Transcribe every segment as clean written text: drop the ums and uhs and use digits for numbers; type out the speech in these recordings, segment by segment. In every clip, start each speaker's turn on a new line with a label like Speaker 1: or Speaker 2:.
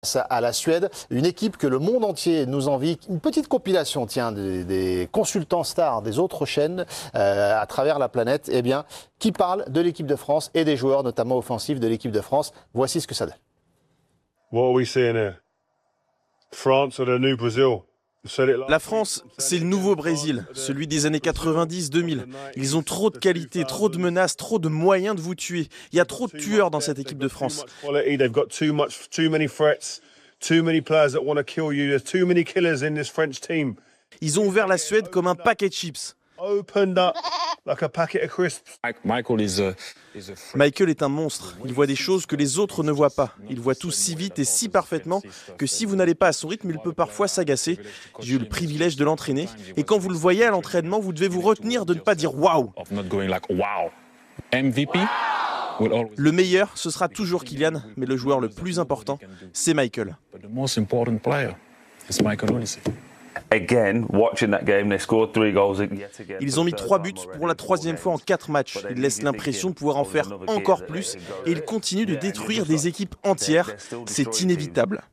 Speaker 1: À la Suède, une équipe que le monde entier nous envie, une petite compilation des consultants stars des autres chaînes à travers la planète, qui parle de l'équipe de France et des joueurs notamment offensifs de l'équipe de France. Voici ce que ça donne.
Speaker 2: What are we seeing here? France or the new Brazil?
Speaker 3: La France, c'est le nouveau Brésil, celui des années 90-2000. Ils ont trop de qualité, trop de menaces, trop de moyens de vous tuer. Il y a trop de tueurs dans cette équipe de France.
Speaker 2: They've got too many threats, too many players that want to kill you. There's too many killers in this French team.
Speaker 3: Ils ont ouvert la Suède comme un paquet de chips.
Speaker 2: Opened up like a packet of crisps.
Speaker 3: Michael est un monstre. Il voit des choses que les autres ne voient pas. Il voit tout si vite et si parfaitement que si vous n'allez pas à son rythme, il peut parfois s'agacer. J'ai eu le privilège de l'entraîner. Et quand vous le voyez à l'entraînement, vous devez vous retenir de ne pas dire « waouh ». Le meilleur, ce sera toujours Kylian, mais le joueur le plus important, c'est Michael. Ils ont mis 3 buts pour la 3e fois en 4 matchs. Ils laissent l'impression de pouvoir en faire encore plus et ils continuent de détruire des équipes entières. C'est inévitable.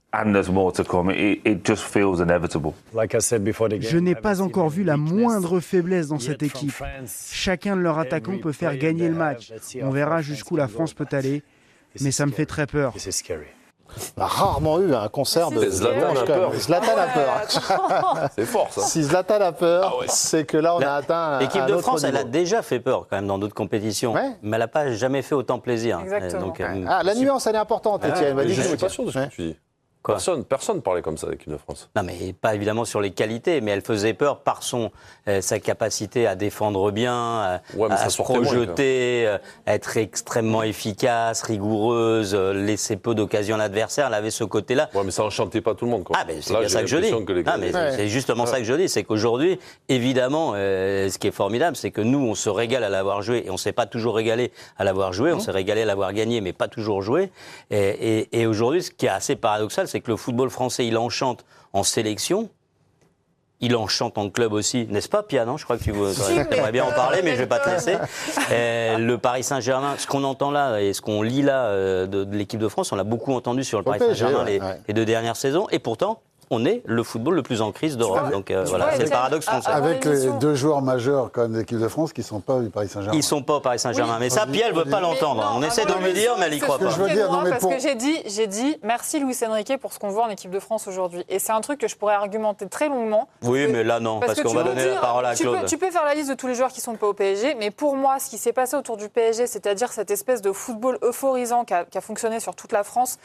Speaker 4: Je n'ai pas encore vu la moindre faiblesse dans cette équipe. Chacun de leurs attaquants peut faire gagner le match. On verra jusqu'où la France peut aller, mais ça me fait très peur.
Speaker 1: On a rarement eu un concert de
Speaker 5: Zlatan a peur.
Speaker 1: Zlatan a peur.
Speaker 5: C'est fort ça.
Speaker 1: Si Zlatan a peur, c'est que là on a atteint
Speaker 6: l'équipe de France,
Speaker 1: niveau.
Speaker 6: elle a déjà fait peur quand même dans d'autres compétitions, mais elle n'a pas jamais fait autant plaisir.
Speaker 7: Exactement.
Speaker 6: Donc,
Speaker 1: la nuance elle est importante, Étienne.
Speaker 5: Je ne suis pas sûr de ce que tu dis.
Speaker 6: Quoi ?
Speaker 5: Personne parlait comme ça avec l'équipe de France.
Speaker 6: Non, mais pas évidemment sur les qualités, mais elle faisait peur par sa capacité à défendre bien, à se projeter, à être extrêmement efficace, rigoureuse, laisser peu d'occasions à l'adversaire. Elle avait ce côté-là.
Speaker 5: Ouais, mais ça enchantait pas tout le monde, quoi.
Speaker 6: Ah, mais c'est bien ça que je dis. C'est justement ça que je dis, c'est qu'aujourd'hui, évidemment, ce qui est formidable, c'est que nous, on se régale à l'avoir joué, et on ne s'est pas toujours régalé à l'avoir joué, on s'est régalé à l'avoir gagné, mais pas toujours joué. Et aujourd'hui, ce qui est assez paradoxal, c'est que le football français, il enchante en sélection, il enchante en club aussi, n'est-ce pas, Pia, non ? Je crois que tu aimerais bien en parler, mais je ne vais pas te laisser. Le Paris Saint-Germain, ce qu'on entend là et ce qu'on lit là de l'équipe de France, on l'a beaucoup entendu sur le Paris Saint-Germain les 2 dernières saisons, et pourtant, on est le football le plus en crise d'Europe. Donc voilà, c'est le paradoxe français.
Speaker 8: Avec les 2 joueurs majeurs quand même de l'équipe de France qui ne sont pas du Paris Saint-Germain.
Speaker 6: Ils ne sont pas au Paris Saint-Germain. Oui. Mais ça, Pierre, elle ne veut pas l'entendre. On essaie de le dire, mais elle n'y croit pas.
Speaker 7: Parce que j'ai dit merci Luis Enrique pour ce qu'on voit en équipe de France aujourd'hui. Et c'est un truc que je pourrais argumenter très longuement.
Speaker 6: Oui, mais là non, parce qu'on va donner la parole à Claude.
Speaker 7: Tu peux faire la liste de tous les joueurs qui ne sont pas au PSG, mais pour moi, ce qui s'est passé autour du PSG, c'est-à-dire cette espèce de football euphorisant qui a fonctionné sur toute la France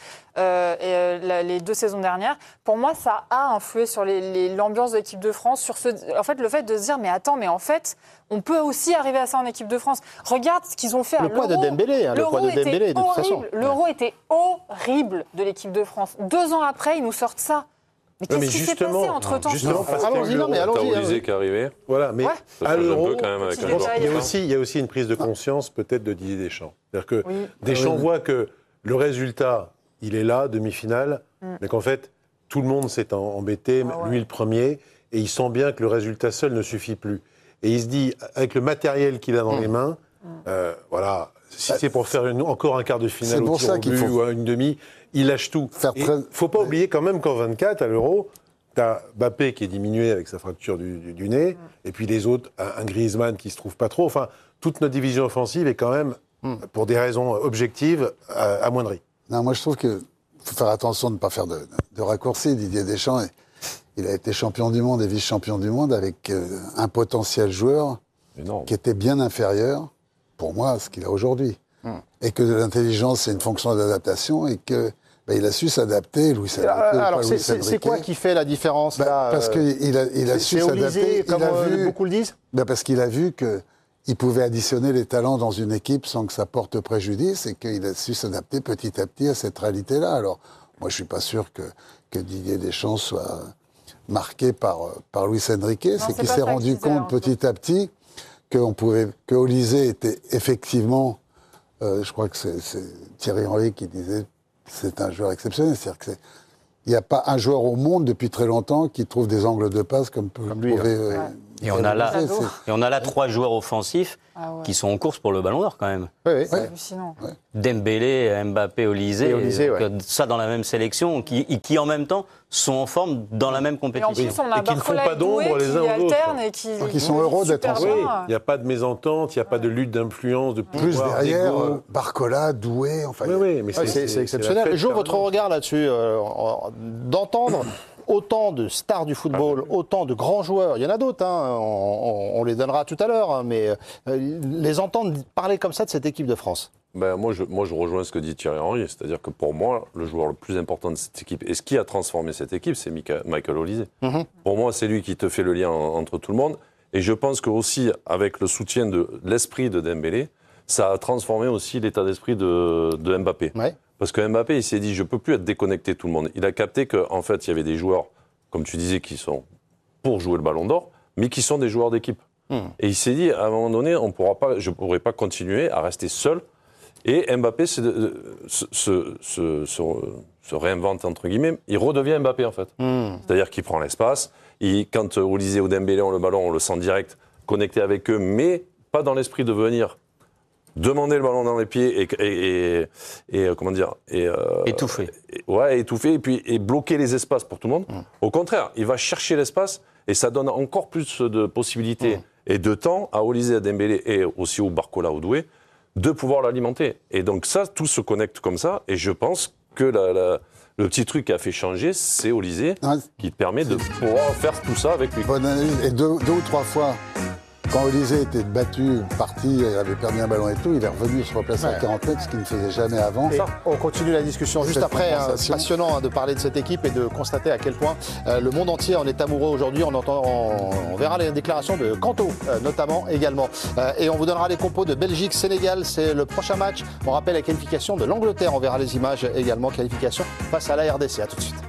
Speaker 7: les 2 saisons dernières, pour moi, ça a influé sur l'ambiance de l'équipe de France, en fait, le fait de se dire, mais attends, mais en fait, on peut aussi arriver à ça en équipe de France. Regarde ce qu'ils ont fait à l'Euro.
Speaker 1: Le poids de Dembélé, de toute façon.
Speaker 7: L'Euro était horrible de l'équipe de France. 2 ans après, ils nous sortent ça. Mais qu'est-ce qui s'est passé entre-temps ?
Speaker 5: Justement, parce que t'as Olysée qui est arrivé.
Speaker 9: Voilà, mais à l'Euro, il y a aussi une prise de conscience peut-être de Didier Deschamps. C'est-à-dire que Deschamps voit que le résultat, il est là, demi-finale, mais qu'en fait, tout le monde s'est embêté, lui le premier, et il sent bien que le résultat seul ne suffit plus. Et il se dit, avec le matériel qu'il a dans les mains, voilà, si c'est pour faire encore un quart de finale au tir au but ou une demi, il lâche tout. Il ne faut pas oublier quand même qu'en 24, à l'Euro, tu as Mbappé qui est diminué avec sa fracture du nez, et puis les autres, un Griezmann qui ne se trouve pas trop. Enfin, toute notre division offensive est quand même, pour des raisons objectives, amoindrie.
Speaker 8: Non, moi je trouve que faut faire attention de ne pas faire de raccourcis. Didier Deschamps, il a été champion du monde et vice-champion du monde avec un potentiel joueur qui était bien inférieur, pour moi, à ce qu'il a aujourd'hui. Et que l'intelligence, c'est une fonction d'adaptation et que il a su s'adapter, Luis Enrique.
Speaker 1: Alors, c'est quoi qui fait la différence là,
Speaker 8: parce qu'il a su s'adapter.
Speaker 1: Comme beaucoup le disent.
Speaker 8: Parce qu'il a vu qu'il pouvait additionner les talents dans une équipe sans que ça porte préjudice et qu'il a su s'adapter petit à petit à cette réalité-là. Alors, moi, je ne suis pas sûr que Didier Deschamps soit marqué par Luis Enrique. C'est qu'il s'est rendu compte petit à petit que Olysée était effectivement, je crois que c'est Thierry Henry qui disait, c'est un joueur exceptionnel. C'est-à-dire qu'il n'y a pas un joueur au monde depuis très longtemps qui trouve des angles de passe comme pouvait
Speaker 6: Et on a là 3 joueurs offensifs qui sont en course pour le Ballon d'Or quand même.
Speaker 1: Oui.
Speaker 7: C'est hallucinant.
Speaker 6: Dembélé, Mbappé, Olise,
Speaker 1: ouais.
Speaker 6: Ça dans la même sélection, qui en même temps sont en forme dans la même
Speaker 7: Et en
Speaker 6: compétition.
Speaker 7: plus, on a
Speaker 9: Et qui ne font
Speaker 7: Barcola
Speaker 9: pas
Speaker 7: et Doué
Speaker 9: d'ombre les uns
Speaker 7: qui
Speaker 9: aux autres.
Speaker 7: alternent et qui
Speaker 8: Donc ils sont heureux d'être
Speaker 7: super
Speaker 8: ensemble.
Speaker 9: Oui,
Speaker 7: bien.
Speaker 9: il n'y a pas de mésentente, il n'y a pas de lutte d'influence, de
Speaker 8: Plus
Speaker 9: pouvoir,
Speaker 8: derrière,
Speaker 9: d'égo.
Speaker 8: Barcola, Doué, enfin.
Speaker 9: Oui, mais
Speaker 1: C'est exceptionnel.
Speaker 9: la
Speaker 1: Jo,
Speaker 9: fête
Speaker 1: votre
Speaker 9: permanente.
Speaker 1: regard là-dessus, d'entendre autant de stars du football, autant de grands joueurs, il y en a d'autres, hein, on les donnera tout à l'heure, hein, mais les entendre parler comme ça de cette équipe de France.
Speaker 5: Ben, moi, je rejoins ce que dit Thierry Henry, c'est-à-dire que pour moi, le joueur le plus important de cette équipe, et ce qui a transformé cette équipe, c'est Michael Olise. Pour moi, c'est lui qui te fait le lien entre tout le monde, et je pense que aussi, avec le soutien de l'esprit de Dembélé, ça a transformé aussi l'état d'esprit de Mbappé.
Speaker 1: Ouais.
Speaker 5: Parce que Mbappé, il s'est dit, je ne peux plus être déconnecté de tout le monde. Il a capté qu'en fait, il y avait des joueurs, comme tu disais, qui sont pour jouer le Ballon d'Or, mais qui sont des joueurs d'équipe. Et il s'est dit, à un moment donné, je ne pourrai pas continuer à rester seul. Et Mbappé se réinvente, entre guillemets. Il redevient Mbappé, en fait. C'est-à-dire qu'il prend l'espace. Quand Olise ou Dembélé ont le ballon, on le sent direct, connecté avec eux, mais pas dans l'esprit de venir demander le ballon dans les pieds et comment dire
Speaker 6: Étouffé.
Speaker 5: Étouffer et bloquer les espaces pour tout le monde. Au contraire, il va chercher l'espace et ça donne encore plus de possibilités et de temps à Olise, à Dembélé et aussi au Barcola, au Doué, de pouvoir l'alimenter. Et donc ça, tout se connecte comme ça. Et je pense que le petit truc qui a fait changer, c'est Olise, qui permet de pouvoir faire tout ça avec lui.
Speaker 8: Bonne analyse. Et deux ou trois fois, quand Olise était battu, parti, il avait perdu un ballon et tout, il est revenu se replacer à 40 mètres, ce qu'il ne faisait jamais avant.
Speaker 1: Et on continue la discussion juste
Speaker 8: Cette
Speaker 1: après.
Speaker 8: compensation.
Speaker 1: Passionnant de parler de cette équipe et de constater à quel point le monde entier en est amoureux aujourd'hui. On verra les déclarations de Kanto, notamment également. Et on vous donnera les compos de Belgique-Sénégal. C'est le prochain match. On rappelle la qualification de l'Angleterre. On verra les images également. Qualification face à la RDC. À tout de suite.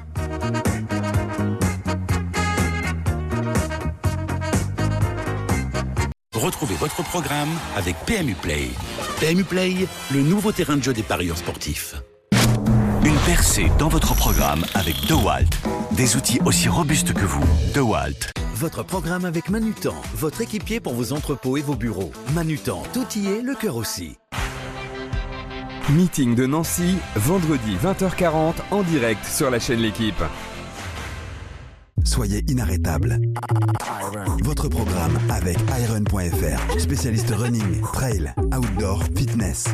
Speaker 10: Retrouvez votre programme avec PMU Play. PMU Play, le nouveau terrain de jeu des parieurs sportifs. Une percée dans votre programme avec DeWalt. Des outils aussi robustes que vous. DeWalt.
Speaker 11: Votre programme avec Manutan, votre équipier pour vos entrepôts et vos bureaux. Manutan, tout y est, le cœur aussi.
Speaker 12: Meeting de Nancy, vendredi 20h40 en direct sur la chaîne L'Équipe.
Speaker 11: Soyez inarrêtable. Votre programme avec Iron.fr, spécialiste running, trail, outdoor, fitness.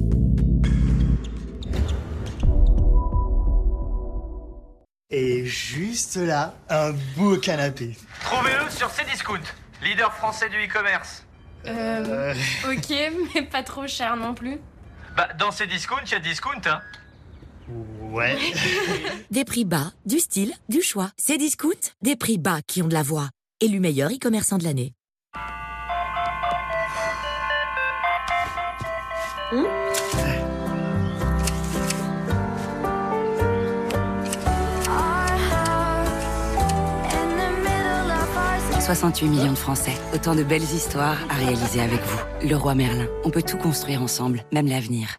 Speaker 13: Et juste là, un beau canapé.
Speaker 14: Trouvez-le sur Cdiscount, leader français du e-commerce.
Speaker 15: Ok, mais pas trop cher non plus.
Speaker 14: Bah, dans Cdiscount, il y a discount, hein.
Speaker 13: Ouais.
Speaker 16: Des prix bas, du style, du choix. Cdiscount, des prix bas qui ont de la voix. Élu meilleur e-commerçant de l'année.
Speaker 15: Mmh.
Speaker 17: 68 millions de Français. Autant de belles histoires à réaliser avec vous. Leroy Merlin. On peut tout construire ensemble, même l'avenir.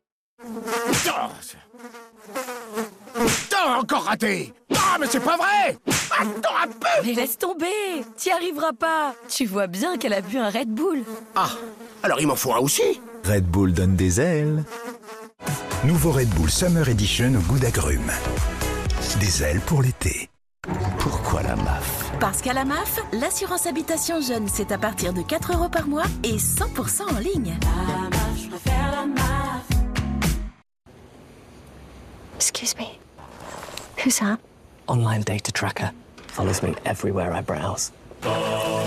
Speaker 18: Encore raté! Ah, mais c'est pas vrai! Attends un peu!
Speaker 19: Mais laisse tomber! T'y arriveras pas! Tu vois bien qu'elle a bu un Red Bull.
Speaker 18: Ah, alors il m'en faut un aussi!
Speaker 11: Red Bull donne des ailes. Nouveau Red Bull Summer Edition au goût d'agrumes. Des ailes pour l'été. Pourquoi la MAF?
Speaker 19: Parce qu'à la MAF, l'assurance habitation jeune, c'est à partir de 4 € par mois et 100% en ligne.
Speaker 15: La MAF, je préfère la MAF.
Speaker 20: Excuse me. Who's that?
Speaker 21: Online data tracker follows me everywhere I browse.